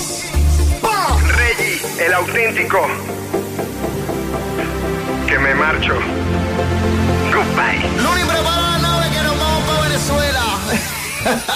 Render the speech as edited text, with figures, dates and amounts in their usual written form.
Reggie, el auténtico. Que me marcho. Goodbye. Luni, prepara la nave que nos vamos para Venezuela.